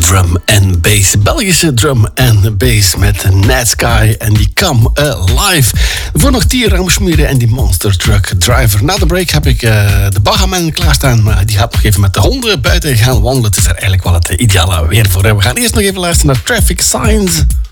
drum en bass. Belgische drum en bass met Night Sky en die Come Alive. Voor nog die Ramschmieren en die Monster Truck Driver. Na de break heb ik de Bagaman klaarstaan, maar die gaat nog even met de honden buiten gaan wandelen. Het is er eigenlijk wel het ideale weer voor. We gaan eerst nog even luisteren naar Traffic Signs.